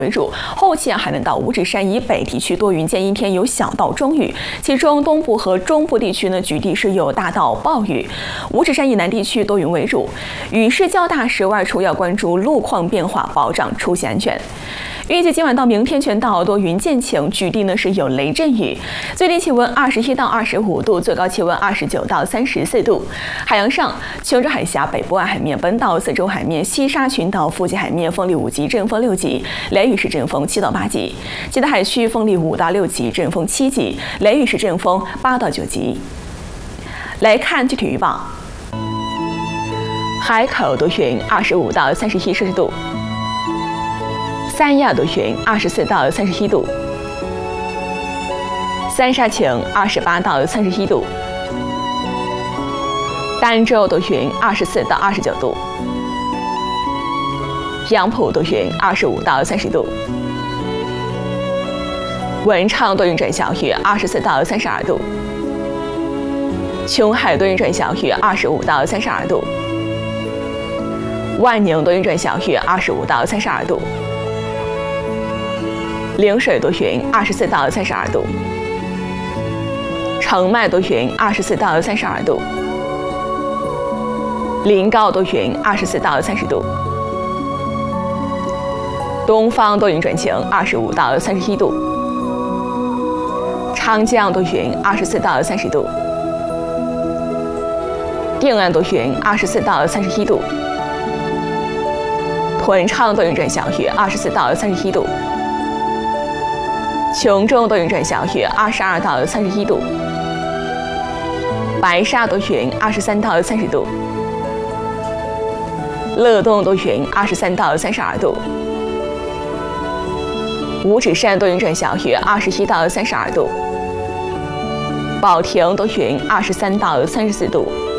为主，后期还能到五指山以北地区多云见阴天，有小到中雨，其中东部和中部地区呢，局地是有大到暴雨。五指山以南地区多云为主，雨势较大时，外出要关注路况变化，保障出行安全。预计今晚到明天全岛多云见晴，局地呢是有雷阵雨，最低气温21到25度，最高气温29到34度。海洋上，琼州海峡北部外海面、本岛四周海面、西沙群岛附近海面风力5级，阵风6级，雷雨是阵风7到8级；其他海区风力5到6级，阵风7级，雷雨是阵风8到9级。来看具体预报：海口多云，25到31摄氏度。三亚多云，24到31度；三沙晴，28到31度；儋州多云，24到29度；杨浦多云，25到30度；文昌多云转小雨，24到32度；琼海多云转小雨，25到32度；万宁多云转小雨，25到32度；陵水多云，24到32度；澄迈多云，24到32度；临高多云，24到30度；东方多云转晴，25到31度；长江多云，24到30度；定安多云，24到31度；屯昌多云转小雨，24到31度；琼州多云转小雨，22到31度；白沙多云，23到30度；乐东多云，23到32度；五指山多云转小雨，21到32度；保亭多云，23到34度。